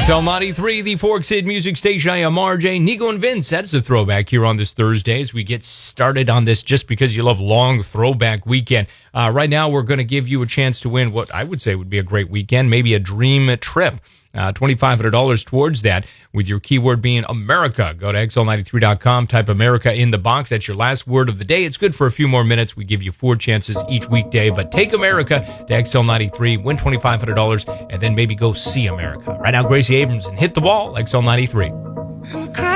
XL93, the Forks Hit Music Station. I am RJ, Nico, and Vince. That's a throwback here on this Thursday as we get started on this just because you love long throwback weekend. Right now, we're going to give you a chance to win what I would say would be a great weekend, maybe a dream trip. $2,500 towards that with your keyword being America. Go to XL93.com, type America in the box. That's your last word of the day. It's good for a few more minutes. We give you 4 chances each weekday, but take America to XL93, win $2,500, and then maybe go see America. Right now, Gracie Abrams and Hit the Ball, XL93.